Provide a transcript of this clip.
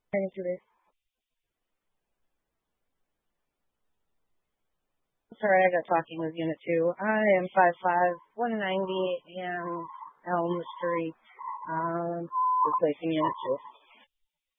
Sorry, I got talking with Unit 2. I am 5'5", 190, and Elm Street, replacing Unit 2.